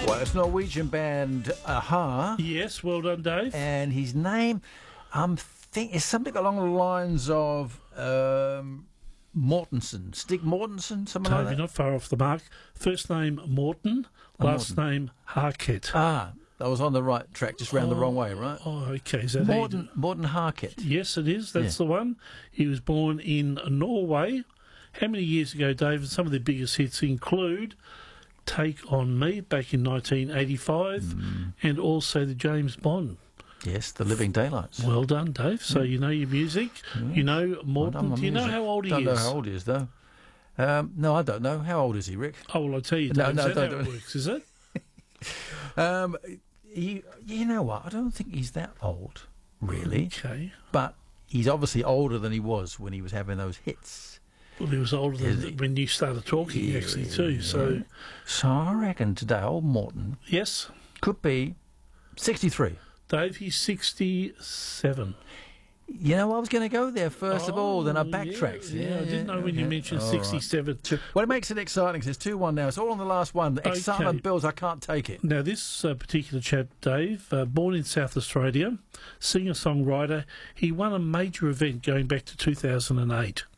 Well, it's Norwegian band Aha, Yes, well done, Dave. and his name, is something along the lines of Mortensen, Stig Mortensen, something Dave, like you're that. not far off the mark. First name Morton, last name Harkett. Ah, I was on the right track, just round the wrong way, right? Oh, okay. Is that how you do- Morten Harkett. Yes, it is. That's the one. He was born in Norway. How many years ago, Dave? And some of the biggest hits include Take On Me back in 1985 and also the James Bond. Yes, The Living Daylights. Well done, Dave. So you know your music. You know Morton. Do you know how old he Don't is? know how old he is, though. No, I don't know. How old is he, Rick? Oh, well, I'll tell you, No, Dave. no, Is that don't how do it it. works, is it? You know what? I don't think he's that old, really. Okay. But he's obviously older than he was when he was having those hits. Well, he was older than when you started talking, actually, too. So, I reckon today old Morton yes, could be 63. Dave, he's 67. You know, I was going to go there first of all, then I Oh, backtracked. Yeah, I didn't know when you mentioned All right. 67. Well, it makes it exciting because it's 2-1 now. It's all on the last one. The excitement builds. I can't take it. Now, this particular chap, Dave, born in South Australia, singer-songwriter, he won a major event going back to 2008.